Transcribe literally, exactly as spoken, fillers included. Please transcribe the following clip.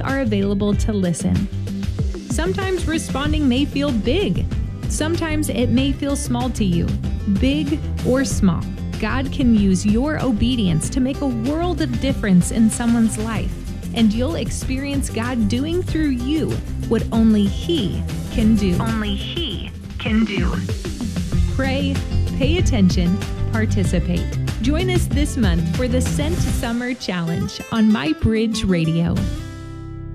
are available to listen. Sometimes responding may feel big. Sometimes it may feel small to you, big or small. God can use your obedience to make a world of difference in someone's life, and you'll experience God doing through you what only He can do. Only He can do. Pray, pay attention, participate. Join us this month for the Sent Summer Challenge on My Bridge Radio.